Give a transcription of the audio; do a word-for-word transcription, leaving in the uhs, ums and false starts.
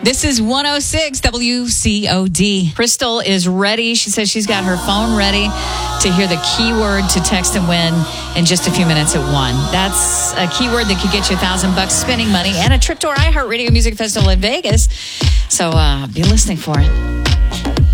This is one oh six W C O D. Crystal is ready. She says she's got her phone ready to hear the keyword to text and win in just a few minutes at one. That's a keyword that could get you a thousand bucks spending money and a trip to our iHeartRadio Music Festival in Vegas. So uh, be listening for it.